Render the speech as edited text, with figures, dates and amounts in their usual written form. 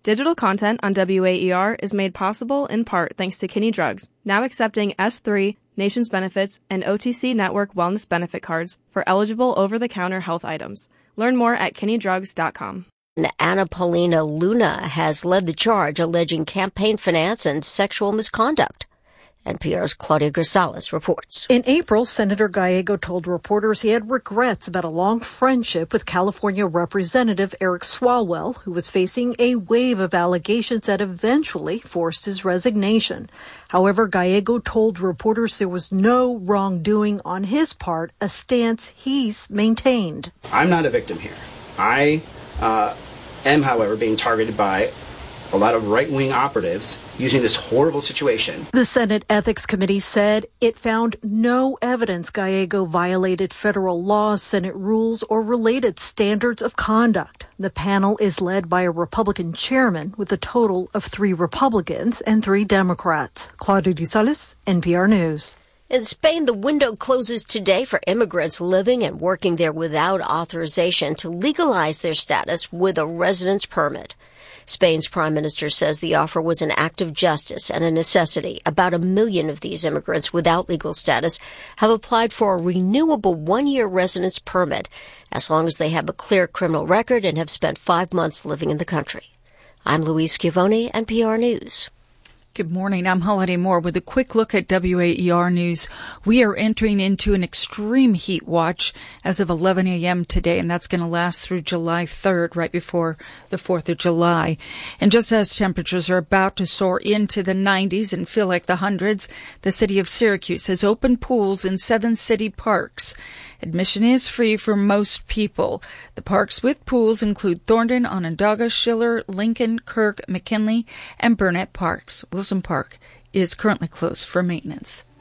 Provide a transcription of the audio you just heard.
Digital content on WAER is made possible in part thanks to Kinney Drugs, now accepting S3, Nations Benefits, and OTC Network Wellness Benefit cards for eligible over-the-counter health items. Learn more at kinneydrugs.com. Anna Paulina Luna has led the charge alleging campaign finance and sexual misconduct. NPR's Claudia Grisales reports. In April, Senator Gallego told reporters he had regrets about a long friendship with California Representative Eric Swalwell, who was facing a wave of allegations that eventually forced his resignation. However, Gallego told reporters there was no wrongdoing on his part, a stance he's maintained. I'm not a victim here. I am, however, being targeted by a lot of right-wing operatives using this horrible situation. The Senate Ethics Committee said it found no evidence Gallego violated federal laws, Senate rules, or related standards of conduct. The panel is led by a Republican chairman with a total of 3 Republicans and 3 Democrats. Claudia Grisales, NPR News. In Spain, the window closes today for immigrants living and working there without authorization to legalize their status with a residence permit. Spain's prime minister says the offer was an act of justice and a necessity. About 1 million of these immigrants without legal status have applied for a renewable 1-year residence permit as long as they have a clear criminal record and have spent 5 months living in the country. I'm Louise Schiavone, NPR News. Good morning. I'm Holiday Moore with a quick look at WAER News. We are entering into an extreme heat watch as of 11 a.m. today, and that's going to last through July 3rd, right before the 4th of July. And just as temperatures are about to soar into the 90s and feel like the hundreds, the city of Syracuse has opened pools in 7 city parks. Admission is free for most people. The parks with pools include Thornton, Onondaga, Schiller, Lincoln, Kirk, McKinley, and Burnett Parks. Wilson Park is currently closed for maintenance.